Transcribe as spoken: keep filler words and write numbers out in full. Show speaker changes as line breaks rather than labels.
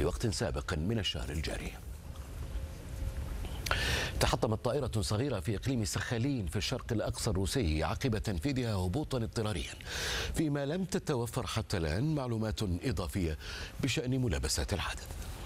وقت سابق من الشهر الجاري. تحطمت طائرة صغيرة في إقليم سخالين في الشرق الأقصى الروسي عقب تنفيذها هبوطا اضطراريا، فيما لم تتوفر حتى الآن معلومات إضافية بشأن ملابسات الحادث.